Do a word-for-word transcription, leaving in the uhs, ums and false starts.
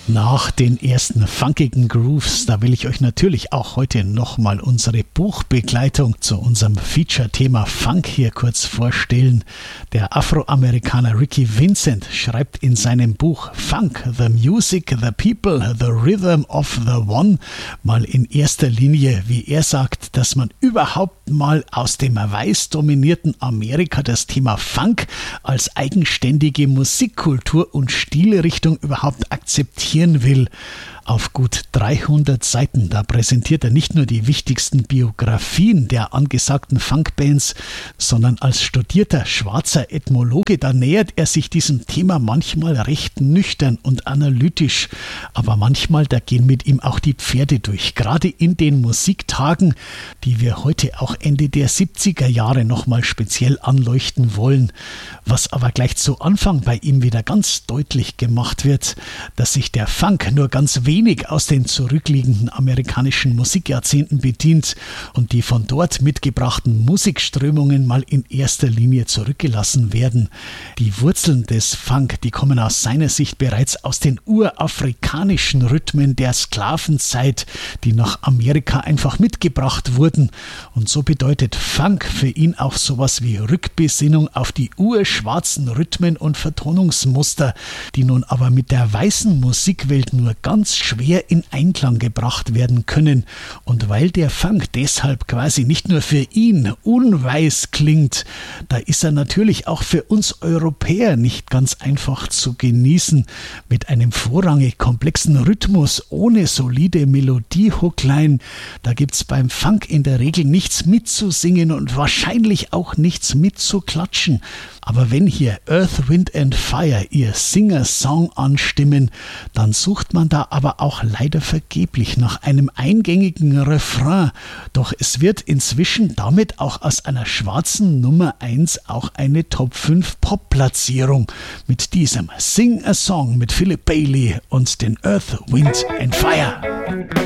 Nach den ersten funkigen Grooves, da will ich euch natürlich auch heute nochmal unsere Buchbegleitung zu unserem Feature-Thema Funk hier kurz vorstellen. Der Afroamerikaner Ricky Vincent schreibt in seinem Buch Funk, The Music, The People, The Rhythm of the One mal in erster Linie, wie er sagt, dass man überhaupt mal aus dem weiß dominierten Amerika das Thema Funk als eigenständige Musikkultur und Stilrichtung überhaupt akzeptieren will. Auf gut dreihundert Seiten, da präsentiert er nicht nur die wichtigsten Biografien der angesagten Funkbands, sondern als studierter schwarzer Ethnologe, da nähert er sich diesem Thema manchmal recht nüchtern und analytisch, aber manchmal, da gehen mit ihm auch die Pferde durch, gerade in den Musiktagen, die wir heute auch Ende der siebziger Jahre nochmal speziell anleuchten wollen. Was aber gleich zu Anfang bei ihm wieder ganz deutlich gemacht wird, dass sich der Funk nur ganz wenig wenig aus den zurückliegenden amerikanischen Musikjahrzehnten bedient und die von dort mitgebrachten Musikströmungen mal in erster Linie zurückgelassen werden. Die Wurzeln des Funk, die kommen aus seiner Sicht bereits aus den urafrikanischen Rhythmen der Sklavenzeit, die nach Amerika einfach mitgebracht wurden. Und so bedeutet Funk für ihn auch sowas wie Rückbesinnung auf die urschwarzen Rhythmen und Vertonungsmuster, die nun aber mit der weißen Musikwelt nur ganz schwer in Einklang gebracht werden können. Und weil der Funk deshalb quasi nicht nur für ihn unweiß klingt, da ist er natürlich auch für uns Europäer nicht ganz einfach zu genießen. Mit einem vorrangig komplexen Rhythmus ohne solide Melodie-Hookline, da gibt's beim Funk in der Regel nichts mitzusingen und wahrscheinlich auch nichts mitzuklatschen. Aber wenn hier Earth, Wind and Fire ihr Singer-Song anstimmen, dann sucht man da aber auch leider vergeblich nach einem eingängigen Refrain. Doch es wird inzwischen damit auch aus einer schwarzen Nummer eins auch eine Top fünf Pop-Platzierung mit diesem Sing a Song mit Philip Bailey und den Earth, Wind and Fire.